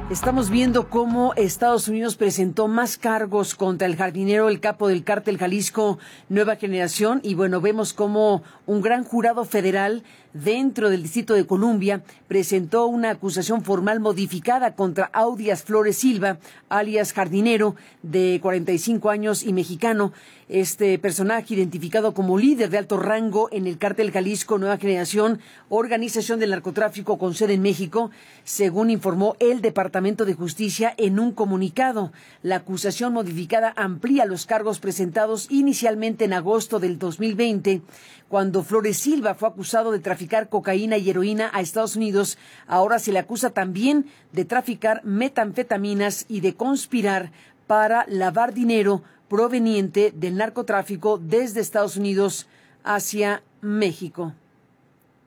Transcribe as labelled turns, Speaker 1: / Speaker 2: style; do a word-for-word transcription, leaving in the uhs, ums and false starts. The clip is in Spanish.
Speaker 1: Estamos viendo cómo Estados Unidos presentó más cargos contra el jardinero, el capo del cártel Jalisco Nueva Generación, y bueno, vemos cómo un gran jurado federal dentro del Distrito de Columbia presentó una acusación formal modificada contra Audias Flores Silva, alias Jardinero, de cuarenta y cinco años y mexicano. Este personaje, identificado como líder de alto rango en el cártel Jalisco Nueva Generación, organización del narcotráfico con sede en México, según informó el Departamento de Justicia en un comunicado. La acusación modificada amplía los cargos presentados inicialmente en agosto del dos mil veinte, cuando Flores Silva fue acusado de traficar cocaína y heroína a Estados Unidos. Ahora se le acusa también de traficar metanfetaminas y de conspirar para lavar dinero proveniente del narcotráfico desde Estados Unidos hacia México.